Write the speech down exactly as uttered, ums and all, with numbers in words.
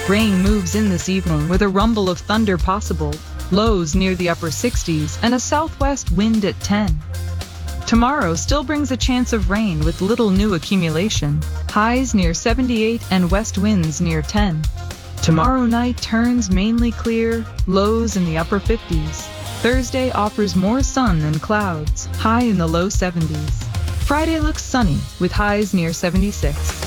Rain moves in this evening with a rumble of thunder possible, lows near the upper sixties, and a southwest wind at ten. Tomorrow still brings a chance of rain with little new accumulation, highs near seventy-eight and west winds near ten. Tomorrow night turns mainly clear, lows in the upper fifties. Thursday offers more sun than clouds, high in the low seventies. Friday looks sunny, with highs near seventy-six.